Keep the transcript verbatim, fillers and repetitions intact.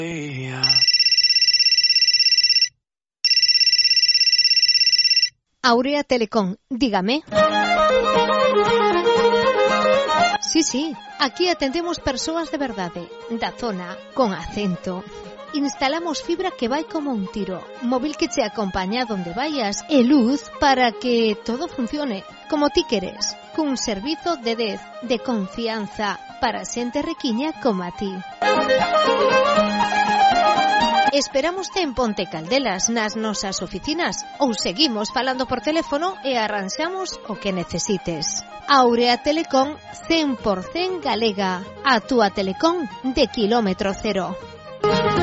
Aurea Telecom, dígame. Sí, sí, aquí atendemos persoas de verdade, da zona, con acento. Instalamos fibra que vai como un tiro, móvil que te acompaña donde vayas e luz para que todo funcione como ti queres, cun servizo de dez, de confianza, para xente requiña como a ti. Esperámoste en Ponte Caldelas, nas nosas oficinas, ou seguimos falando por teléfono e arranxamos o que necesites. Aurea Telecom cen por cen galega, a túa telecom de kilómetro cero.